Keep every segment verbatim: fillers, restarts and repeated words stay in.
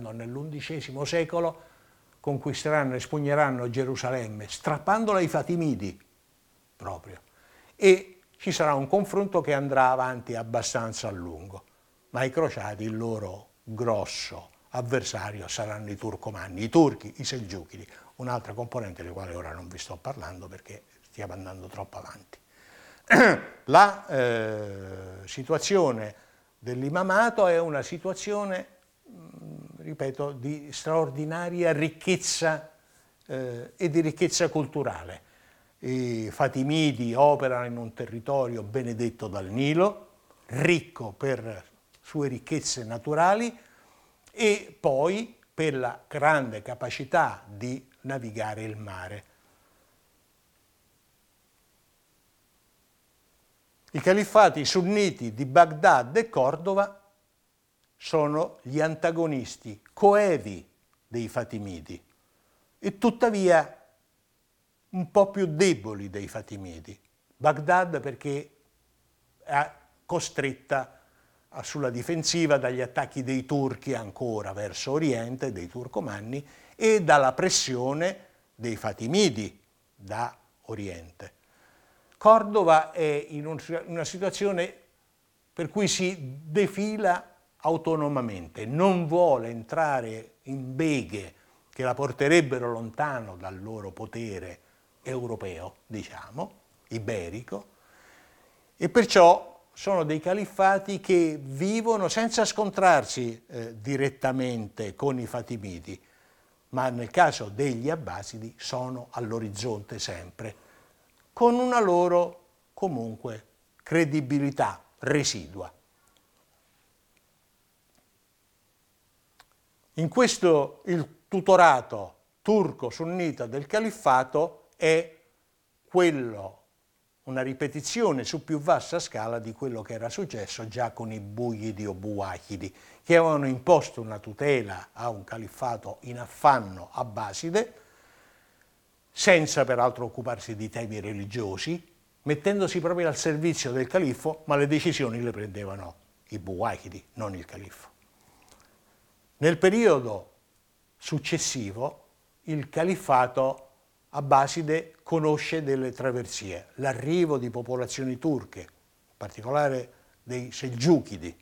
quando nell'undicesimo secolo conquisteranno e espugneranno Gerusalemme, strappandola ai Fatimidi proprio. E ci sarà un confronto che andrà avanti abbastanza a lungo, ma i crociati, il loro grosso avversario saranno i turcomanni, i turchi, i selgiuchidi, un'altra componente di quale ora non vi sto parlando perché stiamo andando troppo avanti. La eh, situazione dell'imamato è una situazione, ripeto, di straordinaria ricchezza eh, e di ricchezza culturale. I Fatimidi operano in un territorio benedetto dal Nilo, ricco per sue ricchezze naturali e poi per la grande capacità di navigare il mare. I califfati sunniti di Baghdad e Cordova sono gli antagonisti coevi dei Fatimidi e tuttavia un po' più deboli dei Fatimidi. Baghdad perché è costretta sulla difensiva dagli attacchi dei turchi ancora verso Oriente, dei turcomanni, e dalla pressione dei Fatimidi da Oriente. Cordova è in una situazione per cui si defila autonomamente, non vuole entrare in beghe che la porterebbero lontano dal loro potere europeo, diciamo, iberico, e perciò sono dei califfati che vivono senza scontrarsi eh, direttamente con i Fatimidi, ma nel caso degli Abbasidi sono all'orizzonte sempre, con una loro comunque credibilità residua. In questo il tutorato turco-sunnita del califfato è quello, una ripetizione su più vasta scala di quello che era successo già con i Buyidi o Buwahidi, che avevano imposto una tutela a un califfato in affanno abbaside, senza peraltro occuparsi di temi religiosi, mettendosi proprio al servizio del califfo, ma le decisioni le prendevano i Buwahidi, non il califfo. Nel periodo successivo il califfato abbaside conosce delle traversie, l'arrivo di popolazioni turche, in particolare dei Selgiuchidi,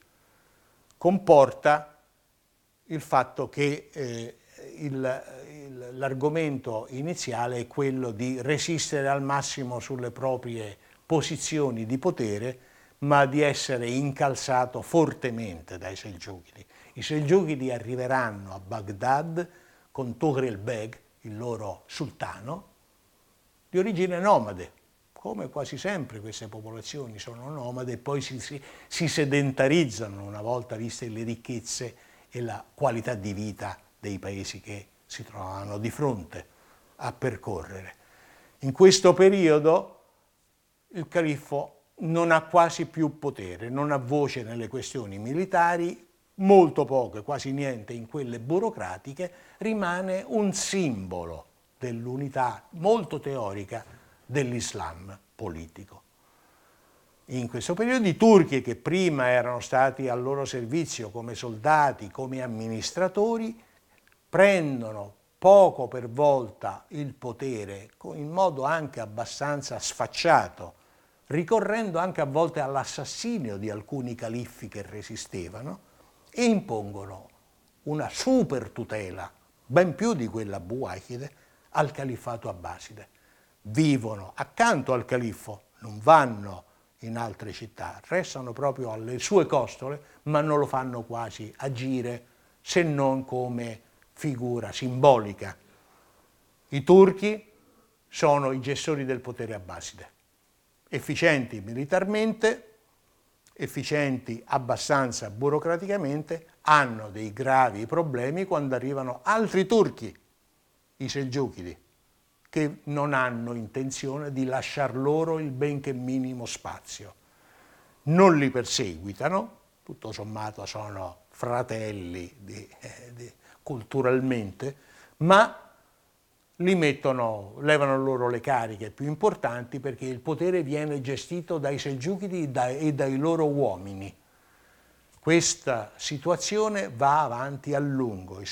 comporta il fatto che eh, il, il, l'argomento iniziale è quello di resistere al massimo sulle proprie posizioni di potere, ma di essere incalzato fortemente dai Selgiuchidi. I Selgiuchidi arriveranno a Baghdad con Tughril Beg, il loro sultano, di origine nomade, come quasi sempre queste popolazioni sono nomade e poi si, si, si sedentarizzano una volta viste le ricchezze e la qualità di vita dei paesi che si trovano di fronte a percorrere. In questo periodo il califfo non ha quasi più potere, non ha voce nelle questioni militari, molto poco, quasi niente in quelle burocratiche, rimane un simbolo dell'unità molto teorica dell'Islam politico. In questo periodo i turchi, che prima erano stati al loro servizio come soldati, come amministratori, prendono poco per volta il potere in modo anche abbastanza sfacciato, ricorrendo anche a volte all'assassinio di alcuni califfi che resistevano, e impongono una super tutela, ben più di quella buwahide, al califfato abbaside. Vivono accanto al califfo, non vanno in altre città, restano proprio alle sue costole, ma non lo fanno quasi agire se non come figura simbolica. I turchi sono i gestori del potere abbaside, efficienti militarmente, efficienti abbastanza burocraticamente, hanno dei gravi problemi quando arrivano altri turchi, i Selgiuchidi, che non hanno intenzione di lasciar loro il benché minimo spazio. Non li perseguitano, tutto sommato sono fratelli di, eh, di, culturalmente, ma li mettono, levano loro le cariche più importanti perché il potere viene gestito dai Selgiuchidi e dai loro uomini. Questa situazione va avanti a lungo.